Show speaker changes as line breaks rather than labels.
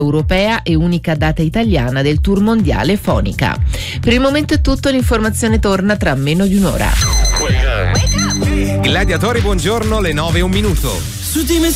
europea e unica data italiana del tour mondiale Fonica. Per il momento è tutto, l'informazione torna tra meno di un'ora.
Gladiatori, buongiorno, le 9:01.